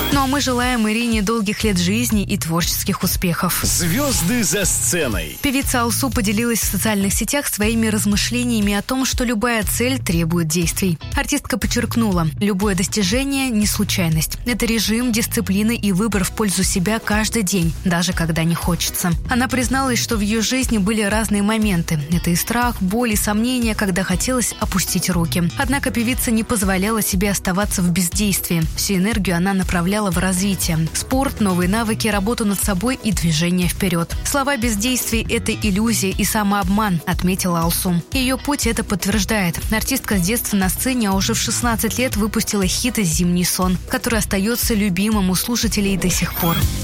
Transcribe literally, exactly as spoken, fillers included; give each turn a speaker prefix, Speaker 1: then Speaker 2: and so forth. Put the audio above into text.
Speaker 1: Ну а мы желаем Ирине долгих лет жизни и творческих успехов.
Speaker 2: Звезды за сценой.
Speaker 1: Певица Алсу поделилась в социальных сетях своими размышлениями о том, что любая цель требует действий. Артистка подчеркнула, любое достижение – не случайность. Это режим, дисциплина и выбор в пользу себя каждый день, даже когда не хочется. Она призналась, что в ее жизни были разные моменты. Это и страх, боль и сомнения, когда хотелось опустить руки. Однако певица не позволяла себе оставаться в бездействии. Всю энергию она направляла в развитие. Спорт, новые навыки, работу над собой и движение вперед. Слова бездействия – это иллюзия и самообман, отметила Алсу. Ее путь это подтверждает. Артистка с детства на сцене, а уже в шестнадцать лет выпустила хит «Зимний сон», который остается любимым у слушателей до сих пор.